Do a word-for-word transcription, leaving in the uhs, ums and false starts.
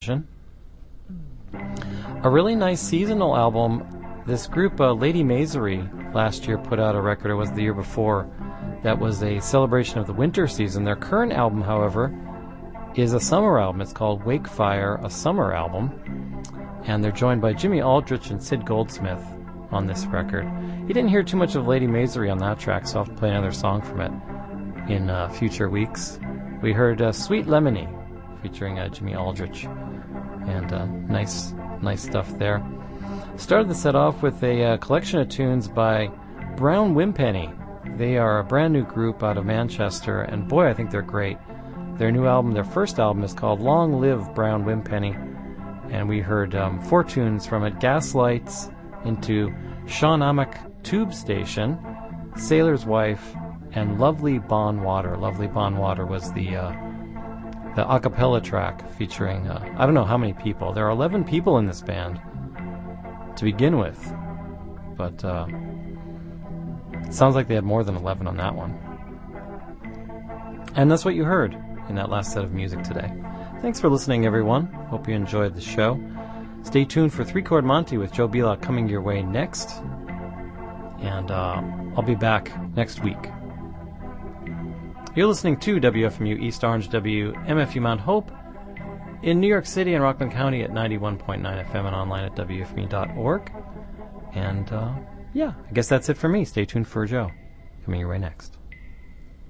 A really nice seasonal album. This group, uh, Lady Masery, last year put out a record, or was it the year before, that was a celebration of the winter season. Their current album, however, is a summer album. It's called Wakefire, a summer album. And they're joined by Jimmy Aldrich and Sid Goldsmith on this record. You didn't hear too much of Lady Masery on that track, so I'll have to play another song from it in uh, future weeks. We heard uh, Sweet Lemony, featuring uh, Jimmy Aldrich. And uh, nice, nice stuff there. Started the set off with a uh, collection of tunes by Brown Wimpenny. They are a brand new group out of Manchester, and boy, I think they're great. Their new album, their first album, is called Long Live Brown Wimpenny, and we heard um, four tunes from it: Gaslights, into Shawnamak Tube Station, Sailor's Wife, and Lovely Bon Water. Lovely Bon Water was the uh, the a cappella track featuring, uh, I don't know how many people. There are eleven people in this band to begin with, but uh, it sounds like they had more than eleven on that one. And that's what you heard in that last set of music today. Thanks for listening, everyone. Hope you enjoyed the show. Stay tuned for Three Chord Monty with Joe Belak coming your way next, and uh, I'll be back next week. You're listening to W F M U East Orange, W M F U Mount Hope, in New York City and Rockland County at ninety-one point nine F M and online at W F M U dot org. And, uh, yeah, I guess that's it for me. Stay tuned for Joe coming your way next.